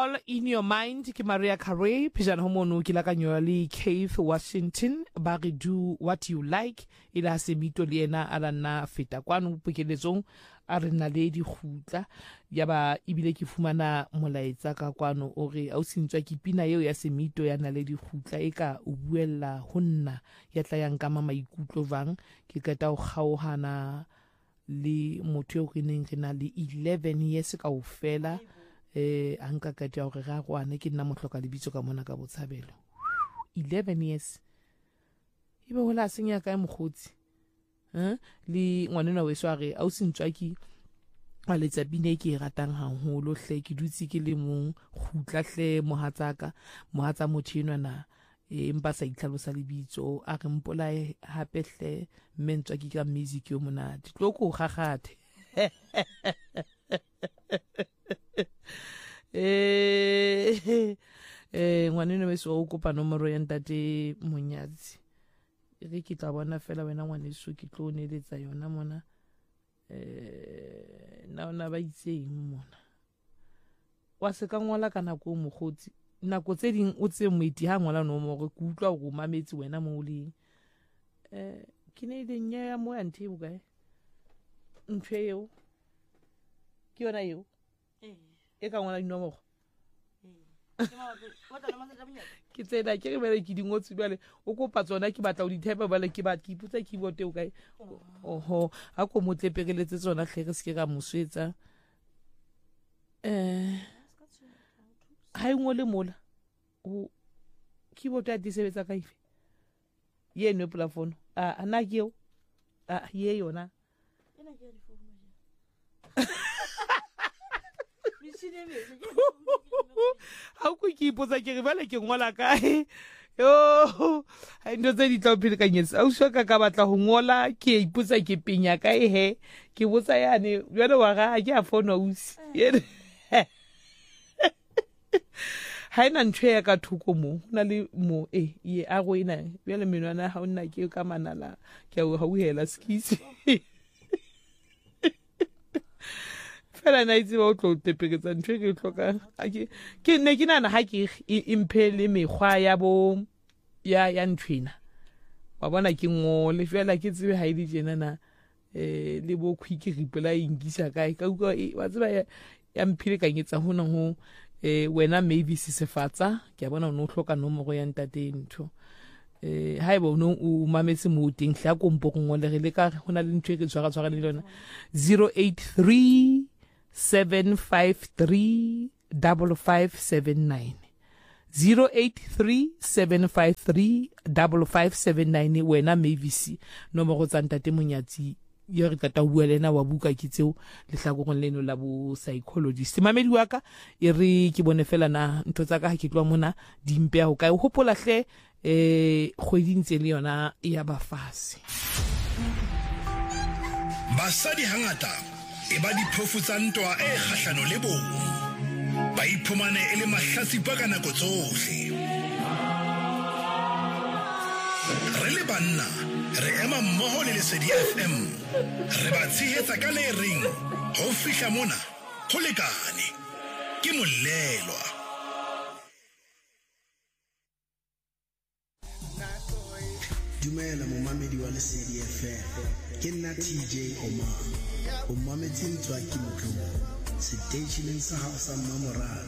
All in Your Mind ke Maria Carey pejana ho mono ke la ka le Keith Washington ba re Do What You Like ila se mito le ena ala na feta kwano pokeletsong a re na le di khutla ya ba ibile ke fumana molaetsa ka kwano o re a o sintswa ke pina eo ya semito ya na le di khutla e ka o buella ho nna ya tla yang ka maikutlo vang ke keta o kgaohana le motho o re neng re na le 11 years ka o fela anka ka tja gore ga gwane ke nna mohloka lebitso ka mona ka botshabelo 11 years ibe hola senya ka mogotsi le ngwanena we sware a o sintswa ki a letsa bine ke ratang haholo hle ke dutse ke le mong khutla hle mohatsa motho na empa sa itlhalosa lebitso a re mpola hape hle mentswa ki ka music yo monate tloko gagathe ngwaneno we so o kopa nomoro ya ntate Monyatsi re ke tla bona fela wena ngwaneso ke tlo neletsa yona mona na ba itseng mona wa se ka ngola kana go mogotsi nako tse ding o tse moeti ha ngola nomoro ke utlwa go mametsi wena mo le ke ne ile nya ya mo anti bu kae ntwe yo ke yona yo e ka ngola dinomoro ke tsena ke re bele ke dingotsi bale o kopa tsona ke batla o di type bale ke batla ke iputsa keyboard o kae oho a ko motle pegeletse tsona hle re se ke ga moswetsa ha ngole mola o keyboard ya disebetsa ka ife ye no plafon ana ke yo ye yona ena ke di phone ha o ke ipotsa ke re bale ke ngola kae yo ha ndo tse di tla phele ka nyetsa o shwa ka batla ho ngola ke ipotsa ke penya kae he ke botsa yane jwale wa ga ke a phone usi ha ina ntwe ya ka thuko mo na le mo ye a go ina bjale menwana ha o nna ke ka manala ke ha o hela skisi fela na itse ba o tlo tepeketsa ntwe ke tloka ke ne ke nana ha ke impele mekgwa ya bo ya ntwena wa bona ke ngole fela ke tsebe ha ile jena na le bo quick reply ingisa kae ka uka wa tseba ya mphile ka nyetsa hona ho wena maybe sefatsa ke bona o no hloka nomoro ya ntate ntho ha eba o mametse mo teng hla kompo go ngolegele ka hona le ntwe ke tshwara le lona 083 753 5579 083 753 5579 wena Mavis nomoro tsa ntate Monyatsi yo re tata bua lena wa buka ke tseo le hlakogong leno la bo psychologist mamedi wa ka e re ke bone fela na ntho tsa ka ha ke tloa mona dimpe ya ho kae hopola hle kgweding tse le yona ya bafase basadi hangata e ba diphofu tsa ntwa e kgahlano le bona ba iphumane e le mahlatsipa ka nako tsohle re le banna re ema mmoho le Lesedi FM re ba tshehetsa ka le ring ho fihla mona ho lekane ke Molelwa dumela momamedi wa Lesedi FM ke nna TJ Omar o mametsi ntwa ke motho station sa hao sa Mamora